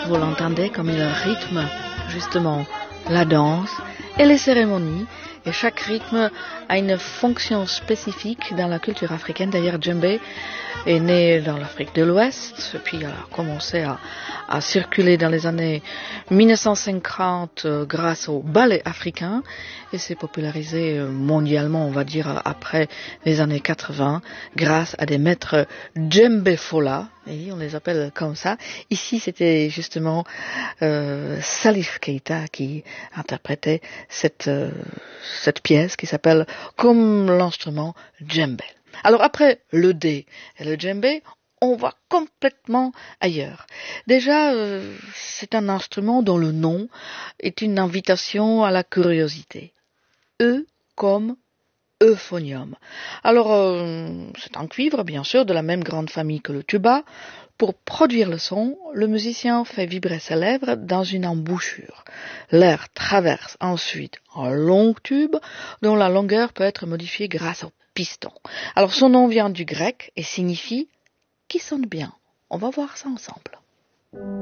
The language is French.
vous l'entendez, comme il rythme justement la danse et les cérémonies. Et chaque rythme a une fonction spécifique dans la culture africaine. D'ailleurs, djembé est né dans l'Afrique de l'Ouest, puis a commencé à circuler dans les années 1950 grâce au ballet africain et s'est popularisé mondialement, on va dire, après les années 80 grâce à des maîtres djembé fola, et on les appelle comme ça. Ici, c'était justement Salif Keita qui interprétait cette pièce qui s'appelle Comme l'instrument djembé. Alors après le dé et le djembé, on va complètement ailleurs. Déjà, c'est un instrument dont le nom est une invitation à la curiosité. E comme euphonium. Alors, c'est un cuivre, bien sûr, de la même grande famille que le tuba. Pour produire le son, le musicien fait vibrer ses lèvres dans une embouchure. L'air traverse ensuite un long tube dont la longueur peut être modifiée grâce au piston. Alors, son nom vient du grec et signifie « qui sonne bien ». On va voir ça ensemble.